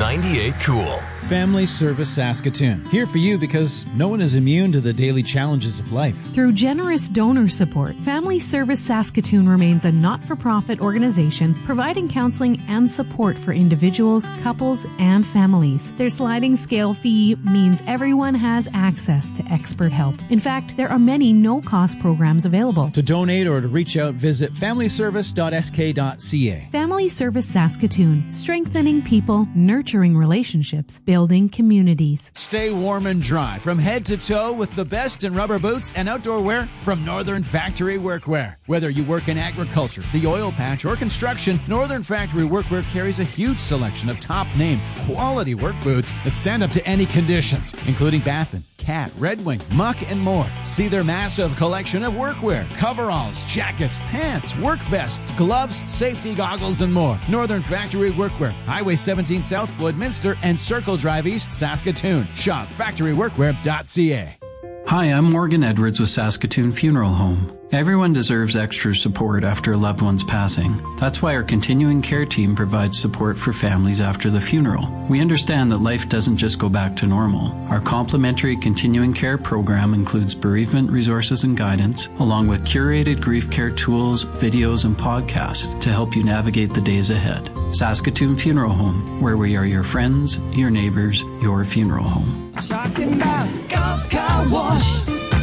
98 Cool. Family Service Saskatoon. Here for you because no one is immune to the daily challenges of life. Through generous donor support, Family Service Saskatoon remains a not-for-profit organization providing counseling and support for individuals, couples, and families. Their sliding scale fee means everyone has access to expert help. In fact, there are many no-cost programs available. To donate or to reach out, visit familyservice.sk.ca. Family Service Saskatoon, strengthening people, nurturing relationships, building communities. Stay warm and dry from head to toe with the best in rubber boots and outdoor wear from Northern Factory Workwear. Whether you work in agriculture, the oil patch, or construction, Northern Factory Workwear carries a huge selection of top-name, quality work boots that stand up to any conditions, including Baffin, Cat, Red Wing, Muck, and more. See their massive collection of workwear, coveralls, jackets, pants, work vests, gloves, safety goggles, and more. Northern Factory Workwear, Highway 17 South, Floydminster, and Circle Drive East, Saskatoon. Shop factoryworkwear.ca. Hi, I'm Morgan Edwards with Saskatoon Funeral Home. Everyone deserves extra support after a loved one's passing. That's why our continuing care team provides support for families after the funeral. We understand that life doesn't just go back to normal. Our complimentary continuing care program includes bereavement resources and guidance, along with curated grief care tools, videos, and podcasts to help you navigate the days ahead. Saskatoon Funeral Home, where we are your friends, your neighbors, your funeral home. Talking about Golf Car Wash.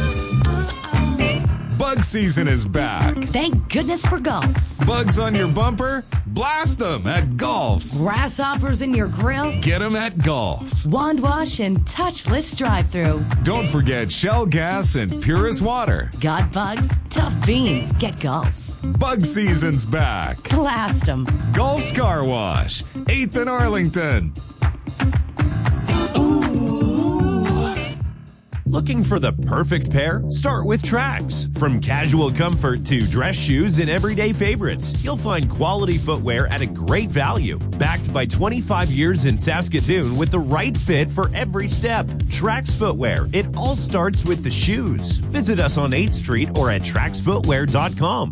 Bug season is back. Thank goodness for Golfs. Bugs on your bumper? Blast them at Golfs. Grasshoppers in your grill? Get them at Golfs. Wand wash and touchless drive-thru. Don't forget Shell gas and Purist water. Got bugs? Tough beans. Get Golfs. Bug season's back. Blast them. Golf's Car Wash, 8th and Arlington. Looking for the perfect pair? Start with Trax. From casual comfort to dress shoes and everyday favorites, you'll find quality footwear at a great value. Backed by 25 years in Saskatoon with the right fit for every step. Trax Footwear. It all starts with the shoes. Visit us on 8th Street or at traxfootwear.com.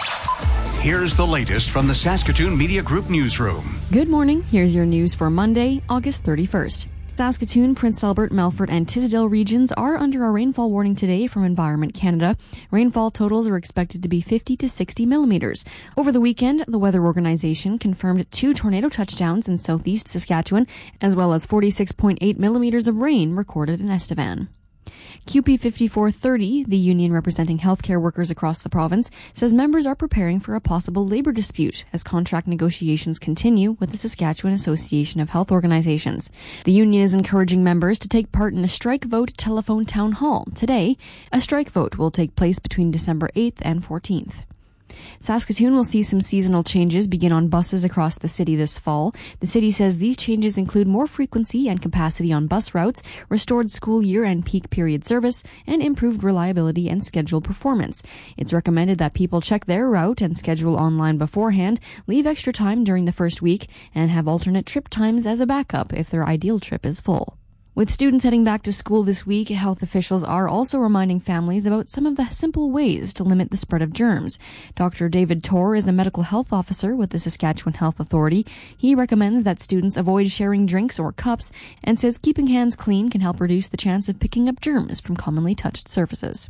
Here's the latest from the Saskatoon Media Group newsroom. Good morning. Here's your news for Monday, August 31st. Saskatoon, Prince Albert, Melfort, and Tisdale regions are under a rainfall warning today from Environment Canada. Rainfall totals are expected to be 50 to 60 millimeters. Over the weekend, the Weather Organization confirmed 2 tornado touchdowns in southeast Saskatchewan, as well as 46.8 millimeters of rain recorded in Estevan. CUPE 5430, the union representing healthcare workers across the province, says members are preparing for a possible labor dispute as contract negotiations continue with the Saskatchewan Association of Health Organizations. The union is encouraging members to take part in a strike vote telephone town hall today. A strike vote will take place between December 8th and 14th. Saskatoon will see some seasonal changes begin on buses across the city this fall. The city says these changes include more frequency and capacity on bus routes, restored school year and peak period service, and improved reliability and schedule performance. It's recommended that people check their route and schedule online beforehand, leave extra time during the first week, and have alternate trip times as a backup if their ideal trip is full. With students heading back to school this week, health officials are also reminding families about some of the simple ways to limit the spread of germs. Dr. David Torr is a medical health officer with the Saskatchewan Health Authority. He recommends that students avoid sharing drinks or cups and says keeping hands clean can help reduce the chance of picking up germs from commonly touched surfaces.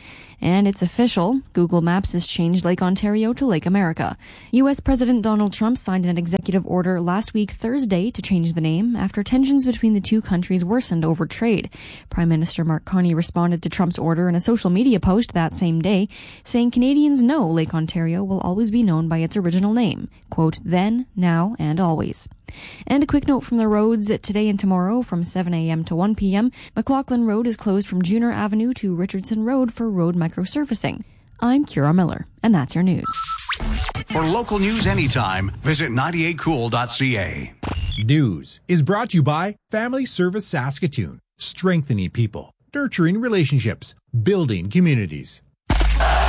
And it's official. Google Maps has changed Lake Ontario to Lake America. U.S. President Donald Trump signed an executive order last week Thursday to change the name after tensions between the two countries worsened over trade. Prime Minister Mark Carney responded to Trump's order in a social media post that same day, saying Canadians know Lake Ontario will always be known by its original name. Quote, then, now, and always. And a quick note from the roads. Today and tomorrow from 7 a.m. to 1 p.m., McLaughlin Road is closed from Junior Avenue to Richardson Road for road microsurfacing. I'm Kira Miller, and that's your news. For local news anytime, visit 98cool.ca. News is brought to you by Family Service Saskatoon, strengthening people, nurturing relationships, building communities.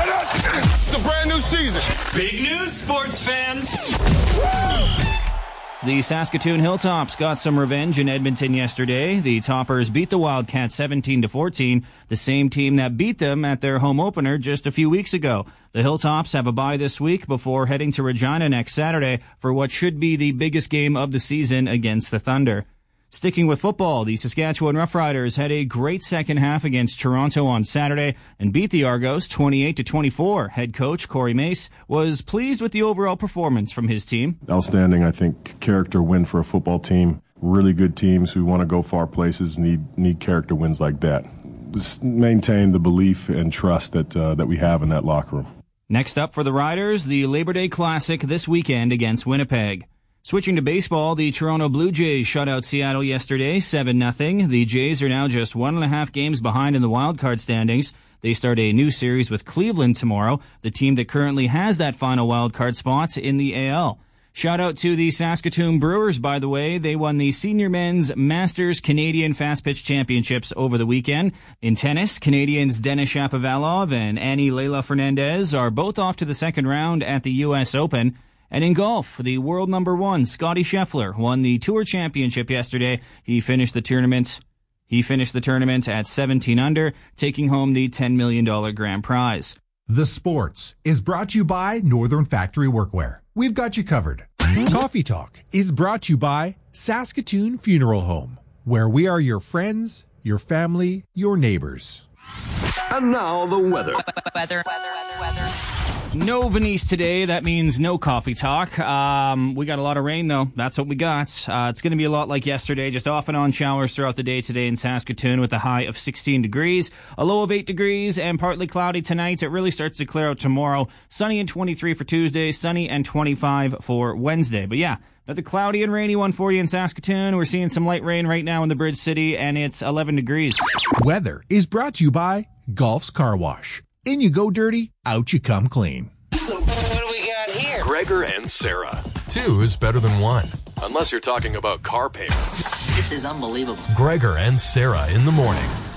It's a brand new season. Big news, sports fans. The Saskatoon Hilltops got some revenge in Edmonton yesterday. The Toppers beat the Wildcats 17-14, the same team that beat them at their home opener just a few weeks ago. The Hilltops have a bye this week before heading to Regina next Saturday for what should be the biggest game of the season against the Thunder. Sticking with football, the Saskatchewan Roughriders had a great second half against Toronto on Saturday and beat the Argos 28-24. Head coach Corey Mace was pleased with the overall performance from his team. Outstanding, I think, character win for a football team. Really good teams who want to go far places need character wins like that. Just maintain the belief and trust that we have in that locker room. Next up for the Riders, the Labor Day Classic this weekend against Winnipeg. Switching to baseball, the Toronto Blue Jays shut out Seattle yesterday 7-0. The Jays are now just 1.5 games behind in the wildcard standings. They start a new series with Cleveland tomorrow, the team that currently has that final wildcard spot in the AL. Shout out to the Saskatoon Brewers, by the way. They won the Senior Men's Masters Canadian Fast Pitch Championships over the weekend. In tennis, Canadians Denis Shapovalov and Annie Leila Fernandez are both off to the second round at the U.S. Open. And in golf, the world number one, Scottie Scheffler, won the Tour Championship yesterday. He finished the tournament at 17 under, taking home the $10 million grand prize. The Sports is brought to you by Northern Factory Workwear. We've got you covered. Coffee Talk is brought to you by Saskatoon Funeral Home, where we are your friends, your family, your neighbors. And now the weather. No Venice today. That means no coffee talk. We got a lot of rain, though. That's what we got. It's going to be a lot like yesterday, just off and on showers throughout the day today in Saskatoon with a high of 16 degrees, a low of 8 degrees, and partly cloudy tonight. It really starts to clear out tomorrow. Sunny and 23 for Tuesday, sunny and 25 for Wednesday. But yeah, another cloudy and rainy one for you in Saskatoon. We're seeing some light rain right now in the Bridge City, and it's 11 degrees. Weather is brought to you by Golf's Car Wash. In you go dirty, out you come clean. What do we got here? Gregor and Sarah. 2 is better than 1. Unless you're talking about car payments. This is unbelievable. Gregor and Sarah in the morning.